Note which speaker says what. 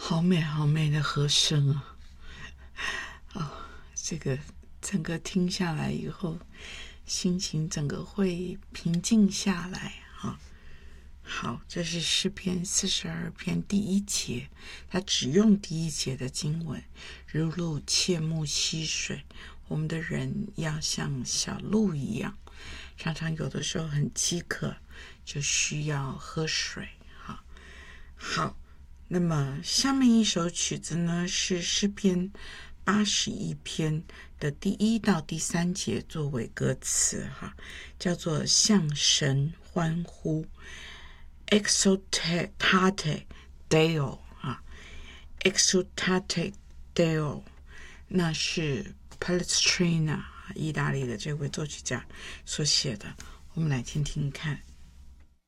Speaker 1: 好美好美的和声啊！这个整个听下来以后，心情整个会平静下来啊。好，这是诗篇42篇第1节，它只用第1节的经文，如鹿切慕溪水，我们的人要像小鹿一样，常常有的时候很饥渴，就需要喝水。好，那么下面一首曲子呢，是诗篇81篇的第1到第3节作为歌词，叫做向神欢呼 Exultate Deo Exultate Deo， 那是 Palestrina 意大利的这位作曲家所写的，我们来听听看。